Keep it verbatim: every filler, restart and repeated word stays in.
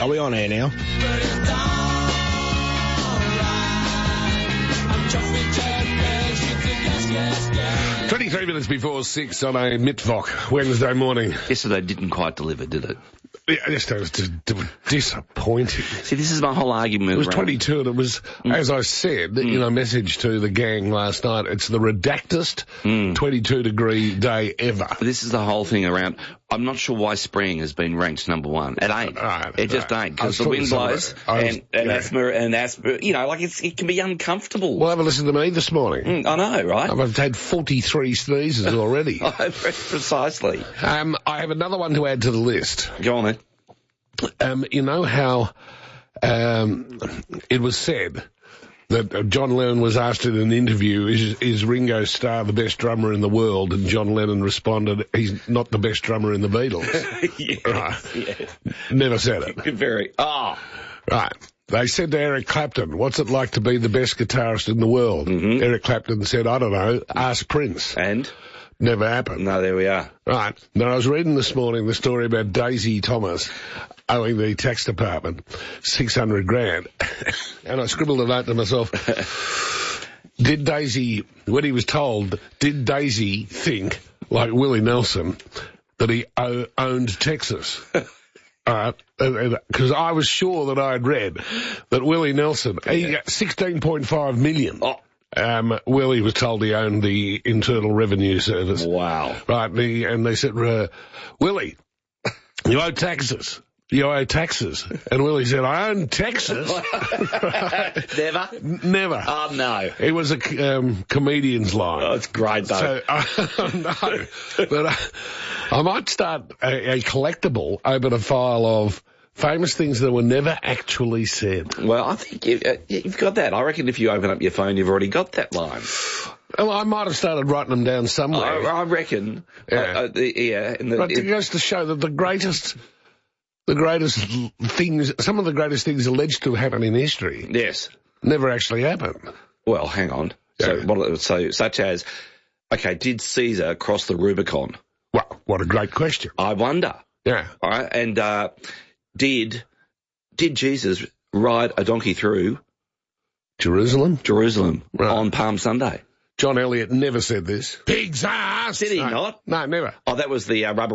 Are we on air now? twenty-three minutes before six on a Mittwoch Wednesday morning. Yesterday didn't quite deliver, did it? Yeah, yesterday was d- d- disappointing. See, this is my whole argument. It was around. twenty-two, and it was, mm. as I said, mm. in a message to the gang last night, it's the redactest mm. twenty-two degree day ever. This is the whole thing around. I'm not sure why spring has been ranked number one. It ain't. Uh, it just uh, ain't, because the wind blows and, and yeah. asthma and asthma, you know, like it's, it can be uncomfortable. Well, have a listen to me this morning. Mm, I know, right? I've had forty-three sneezes already. Precisely. Um, I have another one to add to the list. Go on then. Um, you know how um, it was said that John Lennon was asked in an interview, is, is Ringo Starr the best drummer in the world? And John Lennon responded, he's not the best drummer in the Beatles. yes, right. yes. Never said it. Very. Ah. Oh. Right. They said to Eric Clapton, what's it like to be the best guitarist in the world? Mm-hmm. Eric Clapton said, I don't know, ask Prince. And? Never happened. No, there we are. Right. Now, I was reading this morning the story about Daisy Thomas owing the tax department six hundred grand. And I scribbled a note to myself. Did Daisy, when he was told, did Daisy think, like Willie Nelson, that he o- owned Texas? All right. Because I was sure that I had read that Willie Nelson, he got sixteen point five million. Oh. Um, Willie was told he owned the Internal Revenue Service. Wow. Right, and, he, and they said, uh, Willie, you owe taxes. You owe taxes. And Willie said, I own Texas. Never? Never. Oh, no. It was a um, comedian's line. Oh, it's great, though. So, uh, no. But uh, I might start a, a collectible, open a file of famous things that were never actually said. Well, I think you, uh, you've got that. I reckon if you open up your phone, you've already got that line. Well, I might have started writing them down somewhere. I, I reckon. Yeah. Uh, uh, the, yeah and the, but it, it goes to show that the greatest, the greatest things, some of the greatest things alleged to happen in history, yes, never actually happened. Well, hang on. Yeah. So, what, so, such as, okay, did Caesar cross the Rubicon? Well, what a great question. I wonder. Yeah. All right, and uh, did did Jesus ride a donkey through Jerusalem? Jerusalem right. on Palm Sunday? John Elliott never said this. Pig's ass! Did he no. not? No, never. Oh, that was the uh, rubber